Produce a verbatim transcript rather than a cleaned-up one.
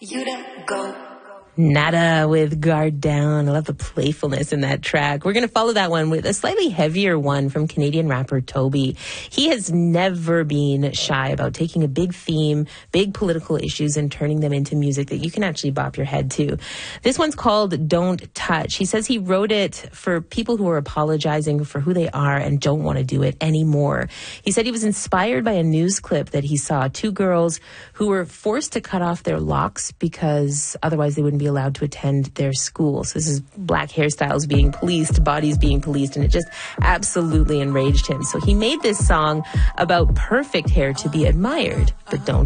You don't go. Nada with Guard Down. I love the playfulness in that track. We're going to follow that one with a slightly heavier one from Canadian rapper Toby. He has never been shy about taking a big theme, big political issues, and turning them into music that you can actually bop your head to. This one's called Don't Touch. He says he wrote it for people who are apologizing for who they are and don't want to do it anymore. He said he was inspired by a news clip that he saw. Two girls who were forced to cut off their locks because otherwise they wouldn't be allowed to attend their school. So this is black hairstyles being policed, bodies being policed, and it just absolutely enraged him. So he made this song about perfect hair to be admired, but don't